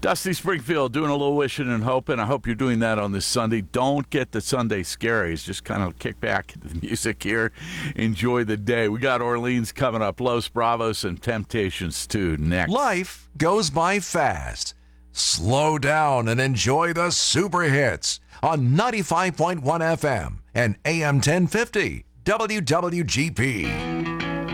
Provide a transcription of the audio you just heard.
Dusty Springfield doing a little wishing and hoping. I hope you're doing that on this Sunday. Don't get the Sunday scaries. Just kind of kick back to the music here. Enjoy the day. We got Orleans coming up. Los Bravos and Temptations 2 next. Life goes by fast. Slow down and enjoy the super hits on 95.1 FM and AM 1050 WWGP.